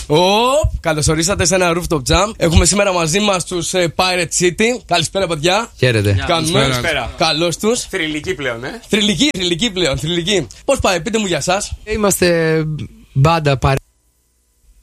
Καλώς ορίσατε σε ένα rooftop jam. Έχουμε σήμερα μαζί μας τους Pirate City. Καλησπέρα, παιδιά. Χαίρετε. Καλησπέρα. Καλώς τους. Θρυλική πλέον, Θρυλική πλέον. Πώς πάει, πείτε μου για εσάς. Είμαστε μπάντα παρέα.